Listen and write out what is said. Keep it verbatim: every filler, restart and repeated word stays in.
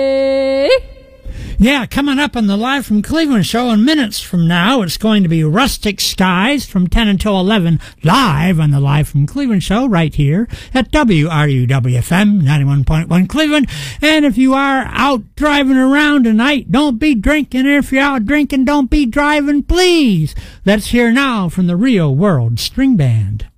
Yeah, coming up on the Live from Cleveland show in minutes from now, it's going to be Rustic Skies from ten until eleven, live on the Live from Cleveland show right here at W R U W F M ninety-one point one Cleveland. And if you are out driving around tonight, don't be drinking. And if you're out drinking, don't be driving, please. Let's hear now from the Real World String Band.